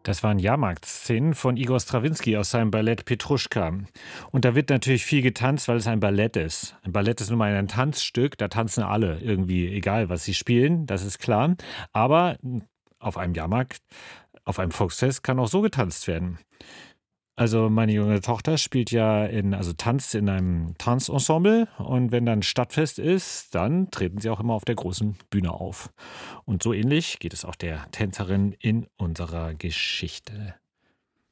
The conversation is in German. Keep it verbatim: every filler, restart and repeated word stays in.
Das waren Jahrmarktszenen von Igor Strawinski aus seinem Ballett Petruschka. Und da wird natürlich viel getanzt, weil es ein Ballett ist. Ein Ballett ist nun mal ein Tanzstück, da tanzen alle irgendwie, egal was sie spielen, das ist klar. Aber m, auf einem Jahrmarkt, auf einem Volksfest kann auch so getanzt werden. Also meine junge Tochter spielt ja in, also tanzt in einem Tanzensemble und wenn dann Stadtfest ist, dann treten sie auch immer auf der großen Bühne auf. Und so ähnlich geht es auch der Tänzerin in unserer Geschichte.